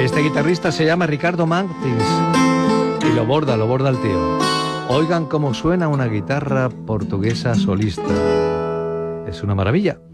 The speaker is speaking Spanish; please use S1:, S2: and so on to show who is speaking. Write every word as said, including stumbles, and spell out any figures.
S1: Este guitarrista se llama Ricardo Martins y lo borda, lo borda el tío. Oigan cómo suena una guitarra portuguesa solista. Es una maravilla.